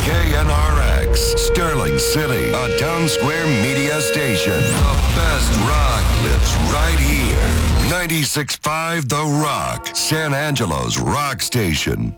KNRX, Sterling City, a Town Square media station. The best rock lives right here. 96.5 The Rock, San Angelo's rock station.